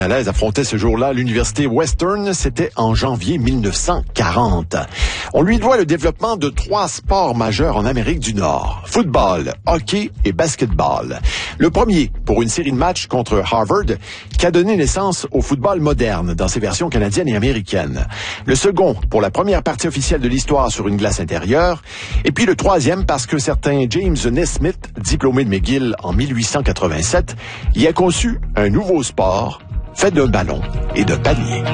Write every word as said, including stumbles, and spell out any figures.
Montréalaise affrontait ce jour-là l'Université Western, c'était en janvier mille neuf cent quarante. On lui doit le développement de trois sports majeurs en Amérique du Nord, football, hockey et basketball. Le premier pour une série de matchs contre Harvard qui a donné naissance au football moderne dans ses versions canadiennes et américaines. Le second pour la première partie officielle de l'histoire sur une glace intérieure. Et puis le troisième parce que certain James Naismith, diplômé de McGill en mille huit cent quatre-vingt-sept, y a conçu un nouveau sport fait d'un ballon et de palier.